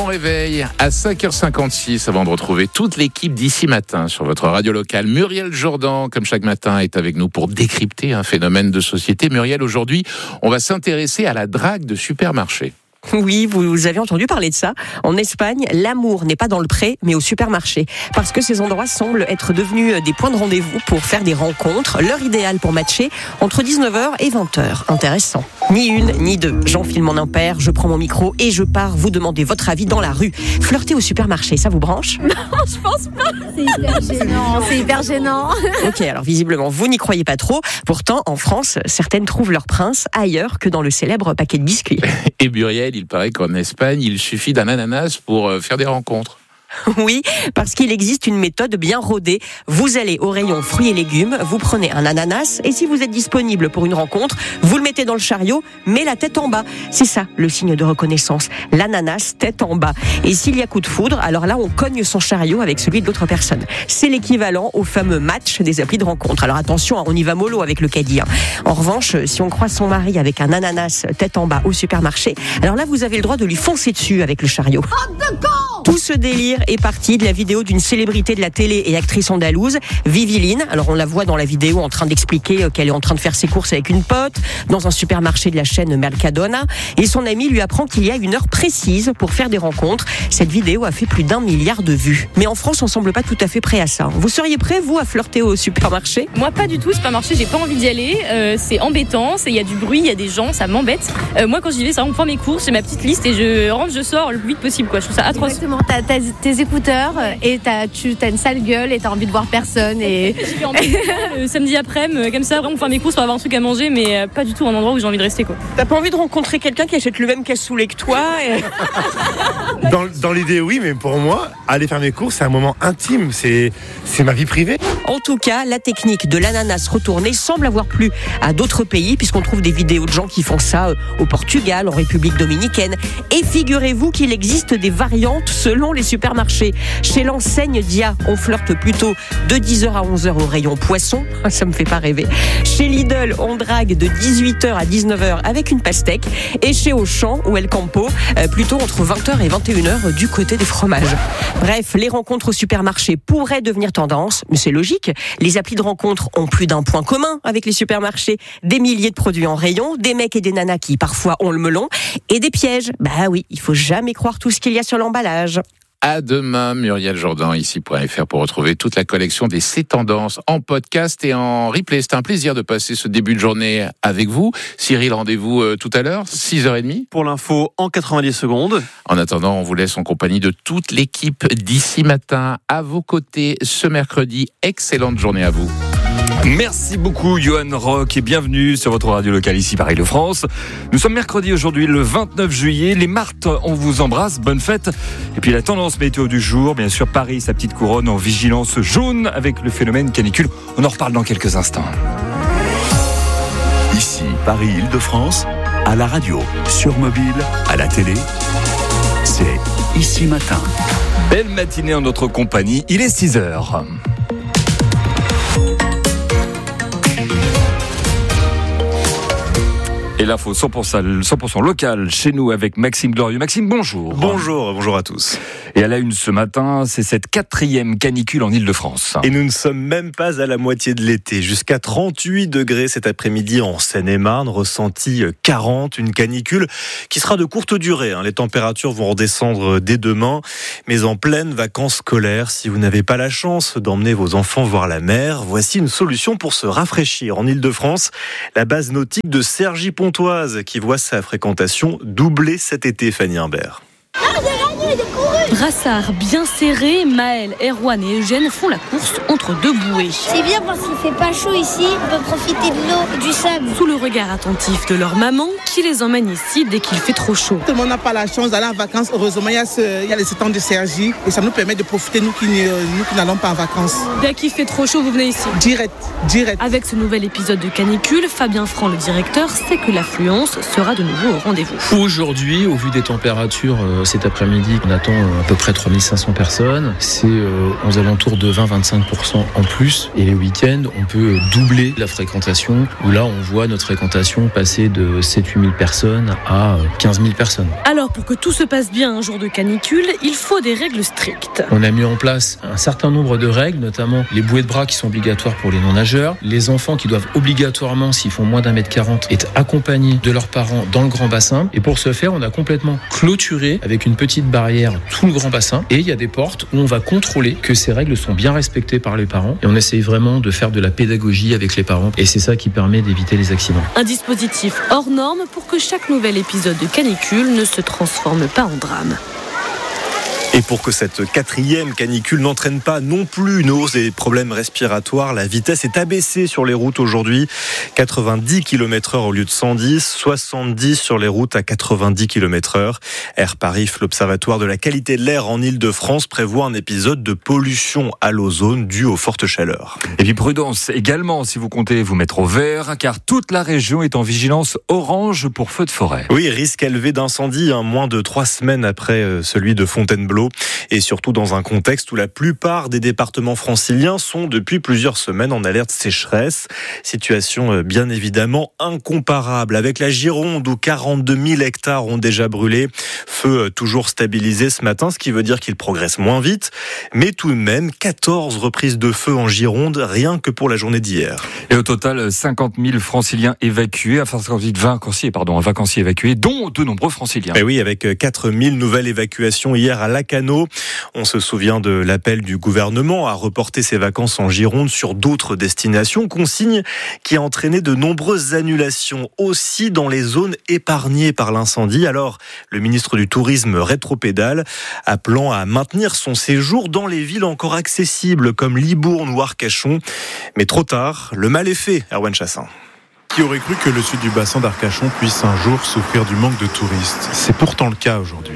réveil à 5h56 avant de retrouver toute l'équipe d'ici matin sur votre radio locale. Muriel Jourdan, comme chaque matin, est avec nous pour décrypter un phénomène de société. Muriel, aujourd'hui, on va s'intéresser à la drague de supermarché. Oui, vous avez entendu parler de ça. En Espagne, l'amour n'est pas dans le pré, mais au supermarché. Parce que ces endroits semblent être devenus des points de rendez-vous pour faire des rencontres. L'heure idéale pour matcher, entre 19h et 20h. Intéressant. Ni une, ni deux. J'enfile mon impair, je prends mon micro et je pars vous demander votre avis dans la rue. Flirter au supermarché, ça vous branche ? Non, je pense pas. C'est hyper gênant. Ok, alors visiblement, vous n'y croyez pas trop. Pourtant, en France, certaines trouvent leur prince ailleurs que dans le célèbre paquet de biscuits. Et Muriel, il paraît qu'en Espagne, il suffit d'un ananas pour faire des rencontres. Oui, parce qu'il existe une méthode bien rodée. Vous allez au rayon fruits et légumes, vous prenez un ananas et si vous êtes disponible pour une rencontre, vous le mettez dans le chariot, mais la tête en bas. C'est ça, le signe de reconnaissance. L'ananas, tête en bas. Et s'il y a coup de foudre, alors là, on cogne son chariot avec celui de l'autre personne. C'est l'équivalent au fameux match des applis de rencontre. Alors attention, on y va mollo avec le caddie. En revanche, si on croise son mari avec un ananas tête en bas au supermarché, alors là, vous avez le droit de lui foncer dessus avec le chariot. Tout ce délire est parti de la vidéo d'une célébrité de la télé et actrice andalouse, Viviline. Alors on la voit dans la vidéo en train d'expliquer qu'elle est en train de faire ses courses avec une pote dans un supermarché de la chaîne Mercadona et son ami lui apprend qu'il y a une heure précise pour faire des rencontres. Cette vidéo a fait plus d'1 milliard de vues. Mais en France, on semble pas tout à fait prêt à ça. Vous seriez prêt, vous, à flirter au supermarché ? Moi, pas du tout. Supermarché, j'ai pas envie d'y aller. C'est embêtant. Il y a du bruit, il y a des gens, ça m'embête. Moi, quand j'y vais, ça on prend mes courses, j'ai ma petite liste et je rentre, je sors le plus vite possible. Quoi. Je trouve ça atroce. Exactement. T'as tes écouteurs et t'as une sale gueule et t'as envie de voir personne. Et J'ai envie de samedi après-midi, comme ça, vraiment faire mes courses pour avoir un truc à manger, mais pas du tout un endroit où j'ai envie de rester. Quoi. T'as pas envie de rencontrer quelqu'un qui achète le même cassoulet que toi Dans l'idée, oui, mais pour moi, aller faire mes courses, c'est un moment intime, c'est ma vie privée. En tout cas, la technique de l'ananas retourné semble avoir plu à d'autres pays, puisqu'on trouve des vidéos de gens qui font ça au Portugal, en République dominicaine. Et figurez-vous qu'il existe des variantes selon les supermarchés. Chez l'enseigne Dia, on flirte plutôt de 10h à 11h au rayon poisson. Ça me fait pas rêver. Chez Lidl, on drague de 18h à 19h avec une pastèque. Et chez Auchan ou El Campo, plutôt entre 20h et 21h du côté des fromages. Bref, les rencontres au supermarché pourraient devenir tendance, mais c'est logique. Les applis de rencontres ont plus d'un point commun avec les supermarchés. Des milliers de produits en rayon, des mecs et des nanas qui parfois ont le melon, et des pièges. Bah oui, il faut jamais croire tout ce qu'il y a sur l'emballage. À demain, Muriel Jourdan, ici.fr pour retrouver toute la collection des C'est Tendances en podcast et en replay. C'est un plaisir de passer ce début de journée avec vous. Cyril, rendez-vous tout à l'heure, 6h30. Pour l'info, en 90 secondes. En attendant, on vous laisse en compagnie de toute l'équipe d'ici matin à vos côtés ce mercredi. Excellente journée à vous. Merci beaucoup Johan Rock et bienvenue sur votre radio locale ici Paris-Le-France. Nous sommes mercredi aujourd'hui le 29 juillet. Les Martes, on vous embrasse, bonne fête. Et puis la tendance météo du jour, bien sûr Paris, sa petite couronne en vigilance jaune avec le phénomène canicule. On en reparle dans quelques instants. Ici Paris-Île-de-France, à la radio, sur mobile, à la télé, c'est Ici Matin. Belle matinée en notre compagnie, il est 6h. Et l'info 100% local chez nous avec Maxime Glorieux. Maxime, bonjour. Bonjour à tous. Et à la une ce matin, c'est cette 4e canicule en Île-de-France. Et nous ne sommes même pas à la moitié de l'été. Jusqu'à 38 degrés cet après-midi en Seine-et-Marne, ressenti 40, une canicule qui sera de courte durée. Les températures vont redescendre dès demain, mais en pleine vacances scolaires. Si vous n'avez pas la chance d'emmener vos enfants voir la mer, voici une solution pour se rafraîchir. En Île-de-France, la base nautique de Cergy-Pontoise qui voit sa fréquentation doubler cet été, Fanny Imbert. Brassard bien serré, Maël, Erwan et Eugène font la course entre deux bouées. C'est bien parce qu'il fait pas chaud ici, on peut profiter de l'eau et du sable. Sous le regard attentif de leur maman qui les emmène ici dès qu'il fait trop chaud. Tout le monde n'a pas la chance d'aller en vacances. Heureusement, il y a les étangs de Cergy et ça nous permet de profiter, nous qui n'allons pas en vacances. Dès qu'il fait trop chaud, vous venez ici ? Direct. Avec ce nouvel épisode de canicule, Fabien Franc, le directeur, sait que l'affluence sera de nouveau au rendez-vous. Aujourd'hui, au vu des températures cet après-midi, on attend à peu près 3500 personnes. C'est aux alentours de 20-25% en plus. Et les week-ends, on peut doubler la fréquentation, où là, on voit notre fréquentation passer de 7-8 000 personnes à 15 000 personnes. Alors, pour que tout se passe bien un jour de canicule, il faut des règles strictes. On a mis en place un certain nombre de règles, notamment les bouées de bras qui sont obligatoires pour les non-nageurs, les enfants qui doivent obligatoirement, s'ils font moins d'1m40, être accompagnés de leurs parents dans le grand bassin. Et pour ce faire, on a complètement clôturé avec une petite barrière tout le grand bassin. Et il y a des portes où on va contrôler que ces règles sont bien respectées par les parents. Et on essaye vraiment de faire de la pédagogie avec les parents. Et c'est ça qui permet d'éviter les accidents. Un dispositif hors norme pour que chaque nouvel épisode de canicule ne se transforme pas en drame. Et pour que cette 4e canicule n'entraîne pas non plus une hausse des problèmes respiratoires, la vitesse est abaissée sur les routes aujourd'hui. 90 km/h au lieu de 110, 70 sur les routes à 90 km/h. Air Paris, l'Observatoire de la qualité de l'air en Ile-de-France, prévoit un épisode de pollution à l'ozone dû aux fortes chaleurs. Et puis prudence également si vous comptez vous mettre au vert, car toute la région est en vigilance orange pour feux de forêt. Oui, risque élevé d'incendie, moins de 3 semaines après celui de Fontainebleau. Et surtout dans un contexte où la plupart des départements franciliens sont depuis plusieurs semaines en alerte sécheresse. Situation bien évidemment incomparable avec la Gironde où 42 000 hectares ont déjà brûlé. Feu toujours stabilisé ce matin, ce qui veut dire qu'il progresse moins vite. Mais tout de même, 14 reprises de feu en Gironde, rien que pour la journée d'hier. Et au total, 50 000 franciliens évacués, vacanciers évacués, dont de nombreux franciliens. Et oui, avec 4 000 nouvelles évacuations hier à Lacanau. On se souvient de l'appel du gouvernement à reporter ses vacances en Gironde sur d'autres destinations, consigne qui a entraîné de nombreuses annulations aussi dans les zones épargnées par l'incendie. Alors, le ministre du Tourisme rétropédale, appelant à maintenir son séjour dans les villes encore accessibles comme Libourne ou Arcachon. Mais trop tard, le mal est fait, Erwan Chassin. Qui aurait cru que le sud du bassin d'Arcachon puisse un jour souffrir du manque de touristes ? C'est pourtant le cas aujourd'hui.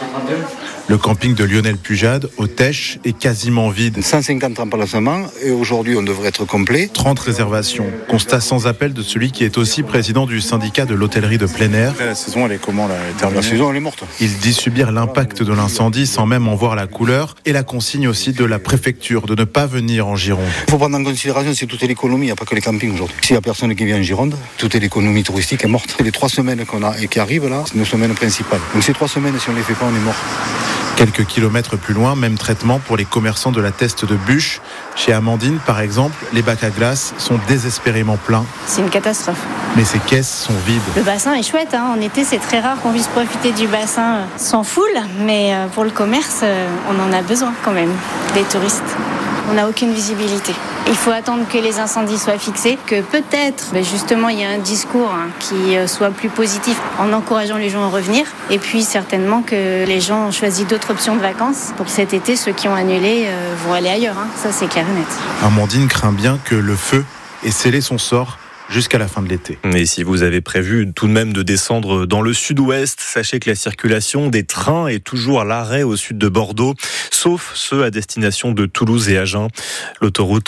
Le camping de Lionel Pujade, au Tèche, est quasiment vide. 150 remplacements et aujourd'hui on devrait être complet. 30 réservations. Constat sans appel de celui qui est aussi président du syndicat de l'hôtellerie de plein air. La saison elle est comment là ? La saison elle est morte. Il dit subir l'impact de l'incendie sans même en voir la couleur et la consigne aussi de la préfecture de ne pas venir en Gironde. Il faut prendre en considération c'est toute l'économie, il n'y a pas que les campings aujourd'hui. S'il n'y a personne qui vient en Gironde, toute l'économie touristique est morte. Les 3 semaines qu'on a et qui arrivent là, c'est nos semaines principales. Donc ces 3 semaines si on ne les fait pas on est mort. Quelques kilomètres plus loin, même traitement pour les commerçants de la Teste de Bûche. Chez Amandine, par exemple, les bacs à glace sont désespérément pleins. C'est une catastrophe. Mais ces caisses sont vides. Le bassin est chouette, En été, c'est très rare qu'on puisse profiter du bassin sans foule. Mais pour le commerce, on en a besoin quand même, des touristes. On n'a aucune visibilité. Il faut attendre que les incendies soient fixés, que peut-être, justement, il y a un discours qui soit plus positif en encourageant les gens à revenir. Et puis, certainement que les gens ont choisi d'autres options de vacances. Pour cet été, ceux qui ont annulé vont aller ailleurs. Ça, c'est clair et net. Amandine craint bien que le feu ait scellé son sort jusqu'à la fin de l'été. Et si vous avez prévu tout de même de descendre dans le sud-ouest, sachez que la circulation des trains est toujours à l'arrêt au sud de Bordeaux, sauf ceux à destination de Toulouse et Agen. L'autoroute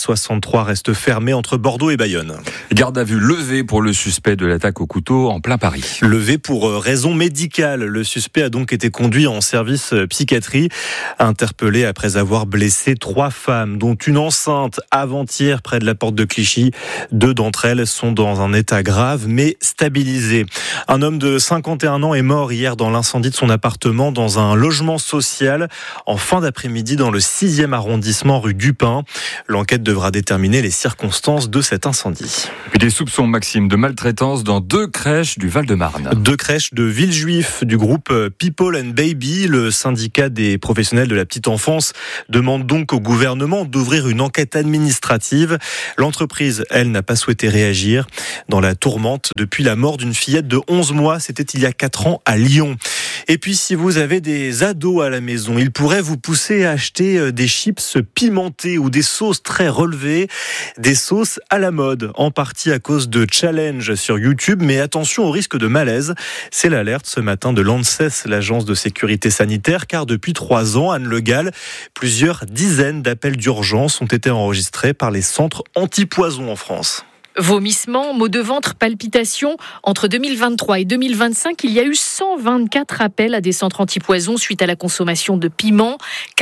A63 reste fermée entre Bordeaux et Bayonne. Garde à vue levée pour le suspect de l'attaque au couteau en plein Paris. Levé pour raison médicale. Le suspect a donc été conduit en service psychiatrie, interpellé après avoir blessé 3 femmes, dont une enceinte avant-hier près de la porte de Clichy. 2 d'entre elles sont dans un état grave mais stabilisé. Un homme de 51 ans est mort hier dans l'incendie de son appartement dans un logement social en fin d'après-midi dans le 6e arrondissement rue Dupin. L'enquête devra déterminer les circonstances de cet incendie. Et puis des soupçons, Maxime, de maltraitance dans 2 crèches du Val-de-Marne. 2 crèches de Villejuif du groupe People and Baby. Le syndicat des professionnels de la petite enfance demande donc au gouvernement d'ouvrir une enquête administrative. L'entreprise, elle, n'a pas souhaité réagir dans la tourmente depuis la mort d'une fillette de 11 mois. C'était il y a 4 ans à Lyon. Et puis, si vous avez des ados à la maison, ils pourraient vous pousser à acheter des chips pimentés ou des sauces très relevées, des sauces à la mode, en partie à cause de challenges sur YouTube. Mais attention au risque de malaise. C'est l'alerte ce matin de l'ANSES, l'agence de sécurité sanitaire, car depuis 3 ans, Anne Le Gall, plusieurs dizaines d'appels d'urgence ont été enregistrés par les centres anti-poison en France. Vomissements, maux de ventre, palpitations. Entre 2023 et 2025, il y a eu 124 appels à des centres antipoison suite à la consommation de piment.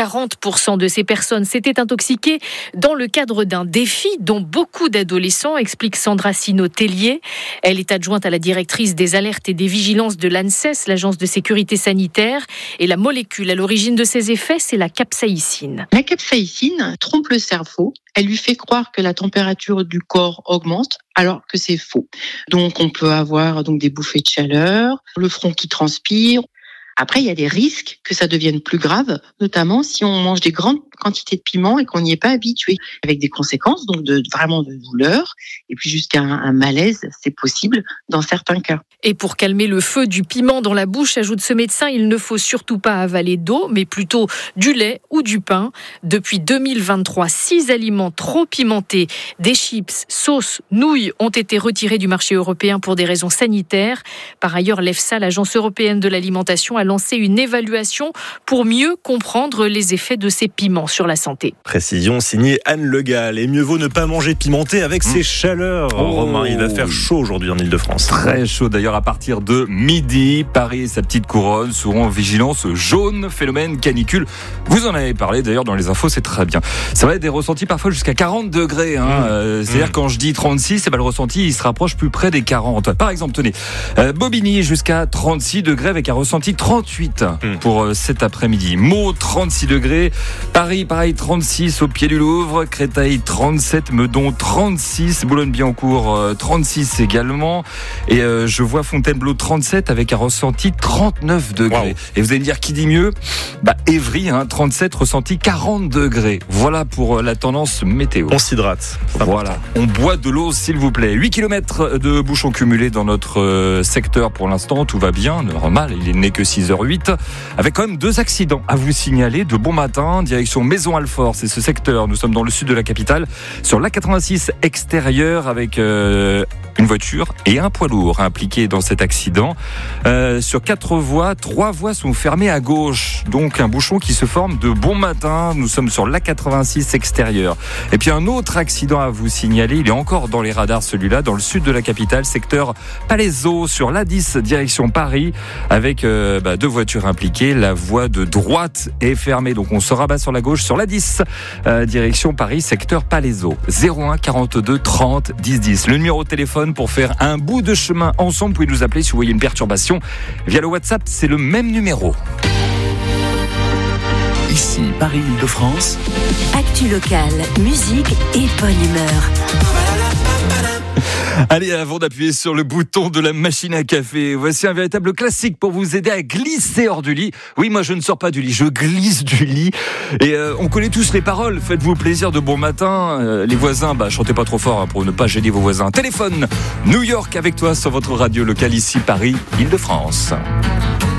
40% de ces personnes s'étaient intoxiquées dans le cadre d'un défi dont beaucoup d'adolescents, explique Sandra Sino-Tellier. Elle est adjointe à la directrice des alertes et des vigilances de l'ANSES, l'agence de sécurité sanitaire. Et la molécule à l'origine de ces effets, c'est la capsaïcine. La capsaïcine trompe le cerveau. Elle lui fait croire que la température du corps augmente, alors que c'est faux. Donc, on peut avoir des bouffées de chaleur, le front qui transpire. Après, il y a des risques que ça devienne plus grave, notamment si on mange des grandes quantités de piment et qu'on n'y est pas habitué, avec des conséquences vraiment de douleur, et puis jusqu'à un malaise, c'est possible dans certains cas. Et pour calmer le feu du piment dans la bouche, ajoute ce médecin, il ne faut surtout pas avaler d'eau, mais plutôt du lait ou du pain. Depuis 2023, 6 aliments trop pimentés, des chips, sauces, nouilles, ont été retirés du marché européen pour des raisons sanitaires. Par ailleurs, l'EFSA, l'Agence européenne de l'alimentation, a lancé une évaluation pour mieux comprendre les effets de ces piments sur la santé. Précision signée Anne Le Gall. Et mieux vaut ne pas manger pimenté avec ces chaleurs. Romain, il va faire chaud aujourd'hui en Ile-de-France. Très chaud d'ailleurs à partir de midi. Paris et sa petite couronne seront en vigilance jaune, phénomène canicule. Vous en avez parlé d'ailleurs dans les infos, c'est très bien. Ça va être des ressentis parfois jusqu'à 40 degrés. C'est-à-dire quand je dis 36, le ressenti il se rapproche plus près des 40. Par exemple, tenez, Bobigny jusqu'à 36 degrés avec un ressenti 38 pour cet après-midi. Meaux 36 degrés. Paris, pareil, 36 au pied du Louvre. Créteil, 37. Meudon, 36. Boulogne-Billancourt, 36 également. Et je vois Fontainebleau, 37 avec un ressenti 39 degrés. Wow. Et vous allez me dire, qui dit mieux ? Évry, 37, ressenti 40 degrés. Voilà pour la tendance météo. On s'hydrate. Voilà. On boit de l'eau, s'il vous plaît. 8 km de bouchons cumulés dans notre secteur pour l'instant. Tout va bien, normal. Il n'est que 6h08. Avec quand même 2 accidents à vous signaler de bon matin. Direction Maison-Alfort, c'est ce secteur. Nous sommes dans le sud de la capitale. Sur l'A86 extérieur avec une voiture et un poids lourd impliqués dans cet accident. Sur 4 voies, 3 voies sont fermées à gauche. Donc un bouchon qui se forme de bon matin. Nous sommes sur l'A86 extérieur. Et puis un autre accident à vous signaler. Il est encore dans les radars celui-là, dans le sud de la capitale, secteur Palaiseau, sur l'A10 direction Paris, avec 2 voitures impliquées. La voie de droite est fermée. Donc on se rabat sur la gauche, sur l'A10 direction Paris, secteur Palaiseau. 01 42 30 10 10. Le numéro de téléphone pour faire un bout de chemin ensemble. Vous pouvez nous appeler si vous voyez une perturbation via le WhatsApp, c'est le même numéro. Ici, Paris-Île-de-France. Actu locale, musique et bonne humeur. Allez, avant d'appuyer sur le bouton de la machine à café, voici un véritable classique pour vous aider à glisser hors du lit. Oui, moi je ne sors pas du lit, je glisse du lit. Et on connaît tous les paroles, faites-vous plaisir de bon matin. Les voisins, chantez pas trop fort pour ne pas gêner vos voisins. Téléphone, New York avec toi sur votre radio locale ici, Paris, Île-de-France.